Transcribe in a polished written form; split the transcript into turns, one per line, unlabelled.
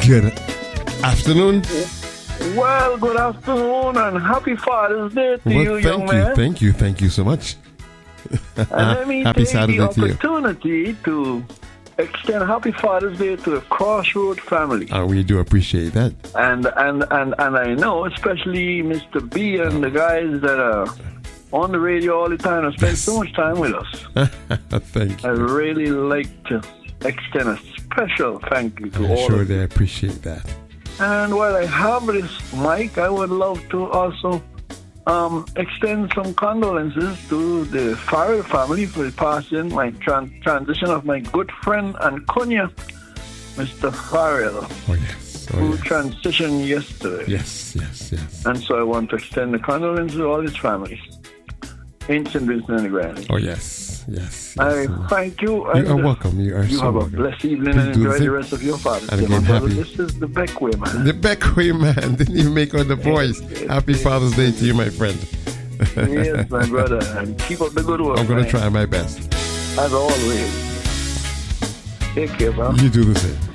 Good afternoon.
Well, good afternoon and happy Father's Day to you, young man.
Thank you so much.
And let me
Happy
take
Saturday
the
to you.
opportunity to extend happy Father's Day to the Crossroad family.
We do appreciate that.
And I know, especially Mr. B and the guys that are on the radio all the time and spend so much time with us.
Thank you.
I really like to extend a special thank you to all
Sure,
of you.
they appreciate that.
And while I have this mic, I would love to also extend some condolences to the Farrell family for the passing, my transition of my good friend and Konya, Mr. Farrell, who transitioned yesterday.
Yes.
And so I want to extend the condolences to all his families in St. Vincent and the Grenadines.
Oh, yes.
I thank you.
You are welcome. You are
you
so
have
welcome.
a blessed evening
Please
and
do
enjoy
the
the rest of your Father's
And
Day.
again,
My brother,
happy-
this is the Beckway man.
The Beckway man didn't even make out the voice. Happy Father's Day to you, my friend.
Yes, my brother. And keep up the good work.
I'm going to
man.
try my best.
As always. Take care, pal.
You do the same.